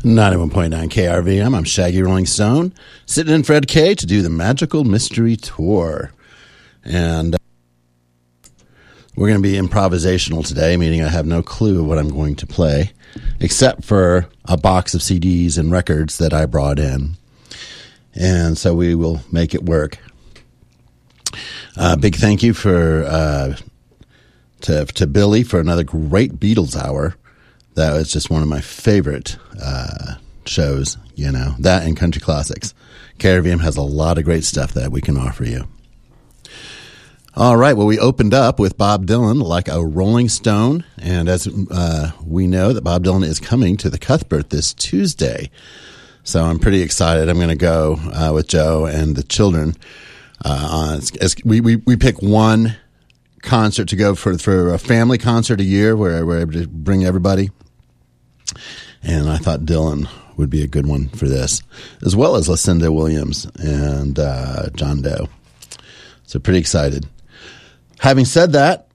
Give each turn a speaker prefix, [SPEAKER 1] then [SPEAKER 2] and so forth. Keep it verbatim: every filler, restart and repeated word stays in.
[SPEAKER 1] ninety-one point nine K R V M. I'm Shaggy Rolling Stone, sitting in Fred K to do the Magical Mystery Tour. And uh, we're going to be improvisational today, meaning I have no clue what I'm going to play, except for a box of C Ds and records that I brought in. And so we will make it work. Uh, big thank you for uh, to, to Billy for another great Beatles hour. That was just one of my favorite uh, shows, you know, that and Country Classics. K R V M has a lot of great stuff that we can offer you. All right, well, we opened up with Bob Dylan, Like a Rolling Stone, and as uh, we know that Bob Dylan is coming to the Cuthbert this Tuesday, so I'm pretty excited. I'm going to go uh, with Joe and the children. Uh, on, as we, we, we pick one concert to go for, for a family concert a year where we're able to bring everybody. And I thought Dylan would be a good one for this, as well as Lucinda Williams and uh, John Doe. So pretty excited. Having said that,